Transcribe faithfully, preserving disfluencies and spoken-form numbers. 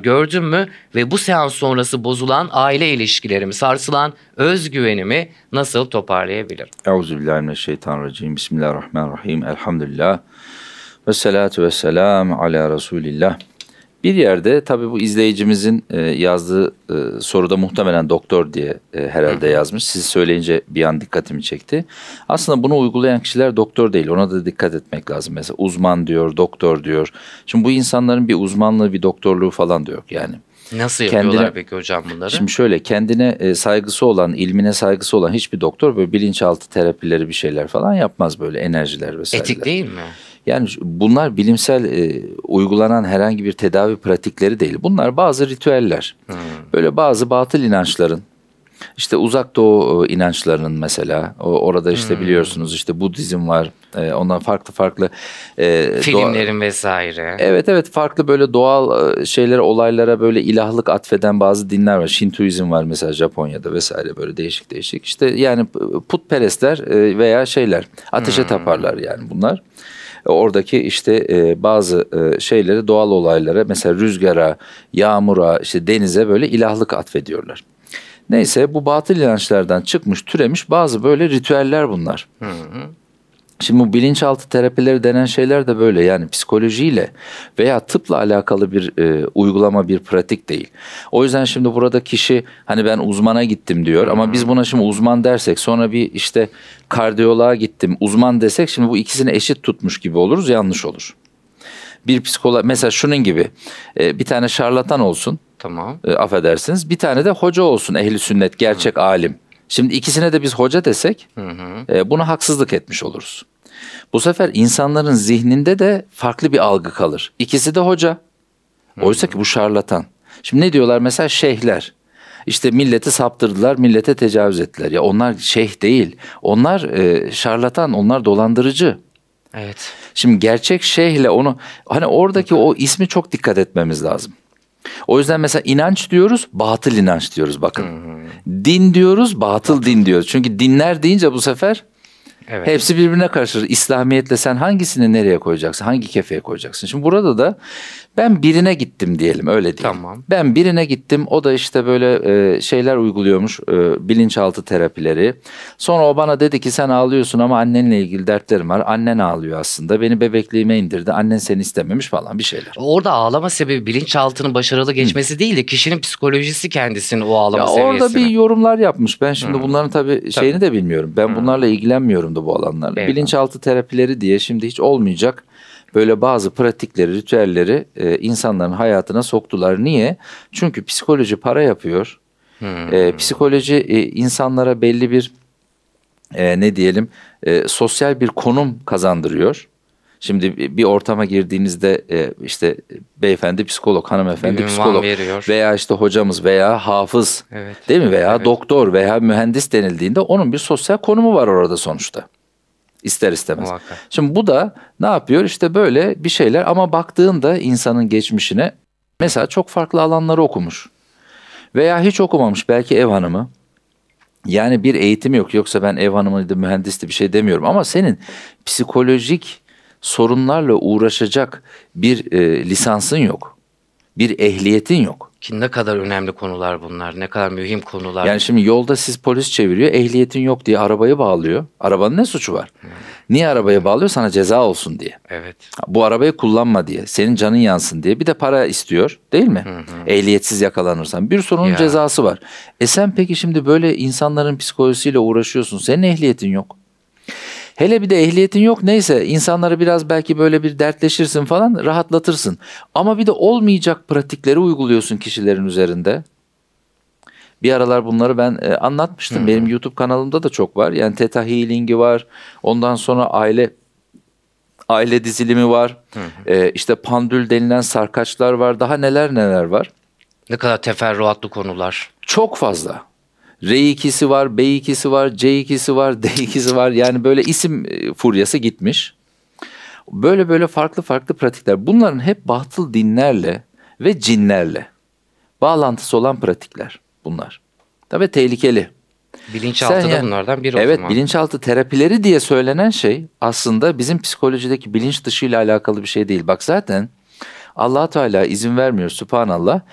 gördüm mü ve bu seans sonrası bozulan aile ilişkilerimi, sarsılan özgüvenimi nasıl toparlayabilirim? Euzubillahimineşşeytanirracim. Bismillahirrahmanirrahim. Elhamdülillah. Ve salatu ve selam ala Resulillah. Bir yerde tabii bu izleyicimizin e, yazdığı e, soruda muhtemelen doktor diye e, herhalde yazmış. Siz söyleyince bir an dikkatimi çekti. Aslında bunu uygulayan kişiler doktor değil. Ona da dikkat etmek lazım. Mesela uzman diyor, doktor diyor. Şimdi bu insanların bir uzmanlığı, bir doktorluğu falan da yok yani. Nasıl yapıyorlar kendine, peki hocam bunları? Şimdi şöyle, kendine e, saygısı olan, ilmine saygısı olan hiçbir doktor böyle bilinçaltı terapileri bir şeyler falan yapmaz, böyle enerjiler vesaireler. Etik değil mi? Yani bunlar bilimsel e, uygulanan herhangi bir tedavi pratikleri değil. Bunlar bazı ritüeller. Hmm. Böyle bazı batıl inançların, işte uzak doğu inançlarının mesela, o, orada işte hmm. biliyorsunuz işte Budizm var, e, ondan farklı farklı e, filmlerin doğa, vesaire. Evet evet farklı böyle doğal şeylere, olaylara böyle ilahlık atfeden bazı dinler var. Şintoizm var mesela Japonya'da vesaire, böyle değişik değişik. İşte yani putperestler e, veya şeyler ateşe hmm. taparlar yani bunlar. Oradaki işte e, bazı e, şeyleri, doğal olaylara, mesela rüzgara, yağmura, işte denize böyle ilahlık atfediyorlar. Neyse, bu batıl inançlardan çıkmış, türemiş bazı böyle ritüeller bunlar. Hı hı. Şimdi bu bilinçaltı terapileri denen şeyler de böyle, yani psikolojiyle veya tıpla alakalı bir e, uygulama, bir pratik değil. O yüzden şimdi burada kişi hani ben uzmana gittim diyor, ama biz buna şimdi uzman dersek, sonra bir işte kardiyoloğa gittim uzman desek, şimdi bu ikisini eşit tutmuş gibi oluruz, yanlış olur. Bir psikolog mesela şunun gibi, e, bir tane şarlatan olsun, tamam. e, affedersiniz, bir tane de hoca olsun, ehli sünnet, gerçek Hı. alim. Şimdi ikisine de biz hoca desek hı hı. E, buna haksızlık etmiş oluruz. Bu sefer insanların zihninde de farklı bir algı kalır. İkisi de hoca. Oysa ki bu şarlatan. Şimdi ne diyorlar mesela şeyhler? İşte milleti saptırdılar, millete tecavüz ettiler. Ya onlar şeyh değil. Onlar e, şarlatan, onlar dolandırıcı. Evet. Şimdi gerçek şeyhle onu, hani oradaki o ismi çok dikkat etmemiz lazım. O yüzden mesela inanç diyoruz, batıl inanç diyoruz bakın. Hı hı. Din diyoruz, batıl, batıl din diyoruz. Çünkü dinler deyince bu sefer evet. hepsi birbirine karışır. İslamiyetle sen hangisini nereye koyacaksın? Hangi kefeye koyacaksın? Şimdi burada da ben birine gittim diyelim, öyle diyelim. Tamam. Ben birine gittim, o da işte böyle e, şeyler uyguluyormuş, e, bilinçaltı terapileri. Sonra o bana dedi ki sen ağlıyorsun ama annenle ilgili dertlerim var. Annen ağlıyor aslında. Beni bebekliğime indirdi. Annen seni istememiş falan, bir şeyler. Orada ağlama sebebi bilinçaltının başarılı geçmesi Hı. değil de kişinin psikolojisi kendisinin o ağlama ya seviyesini. Orada bir yorumlar yapmış. Ben şimdi Hı. bunların tabii, tabii şeyini de bilmiyorum. Ben Hı. bunlarla ilgilenmiyorum da bu alanlarla. Eyvallah. Bilinçaltı terapileri diye şimdi hiç olmayacak böyle bazı pratikleri, ritüelleri e, insanların hayatına soktular. Niye? Çünkü psikoloji para yapıyor. Hmm. E, psikoloji e, insanlara belli bir e, ne diyelim e, sosyal bir konum kazandırıyor. Şimdi bir ortama girdiğinizde e, işte beyefendi psikolog, hanımefendi bir psikolog veriyor. Veya işte hocamız veya hafız, evet. değil mi? Veya evet. doktor veya mühendis denildiğinde onun bir sosyal konumu var orada sonuçta. İster istemez. Muhakkak. Şimdi bu da ne yapıyor? İşte böyle bir şeyler, ama baktığında insanın geçmişine mesela çok farklı alanları okumuş. Veya hiç okumamış, belki ev hanımı. Yani bir eğitim yok. Yoksa ben ev hanımıydı, mühendisti bir şey demiyorum. Ama senin psikolojik sorunlarla uğraşacak bir e, lisansın yok. Bir ehliyetin yok. Ki ne kadar önemli konular bunlar, ne kadar mühim konular. Yani şimdi yolda siz polis çeviriyor, ehliyetin yok diye arabayı bağlıyor. Arabanın ne suçu var? Hmm. Niye arabayı bağlıyor? Sana ceza olsun diye. Evet. Bu arabayı kullanma diye, senin canın yansın diye. Bir de para istiyor, değil mi? Hı hı. Ehliyetsiz yakalanırsan. Bir sorunun ya. cezası var. E sen peki şimdi böyle insanların psikolojisiyle uğraşıyorsun. Senin ehliyetin yok. Hele bir de ehliyetin yok, neyse insanları biraz belki böyle bir dertleşirsin falan, rahatlatırsın. Ama bir de olmayacak pratikleri uyguluyorsun kişilerin üzerinde. Bir aralar bunları ben e, anlatmıştım. Hı-hı. Benim YouTube kanalımda da çok var. Yani Theta Healing'i var. Ondan sonra aile aile dizilimi var. E, işte pandül denilen sarkaçlar var. Daha neler neler var. Ne kadar teferruatlı konular. Çok fazla. R ikisi var, B ikisi var, C ikisi var, D ikisi var. Yani böyle isim furyası gitmiş. Böyle böyle farklı farklı pratikler. Bunların hep batıl dinlerle ve cinlerle bağlantısı olan pratikler bunlar. Tabii tehlikeli. Bilinçaltı da yani, bunlardan biri evet, o zaman. Bilinçaltı terapileri diye söylenen şey aslında bizim psikolojideki bilinç dışıyla alakalı bir şey değil. Bak zaten Allah Teala izin vermiyor, Sübhanallah.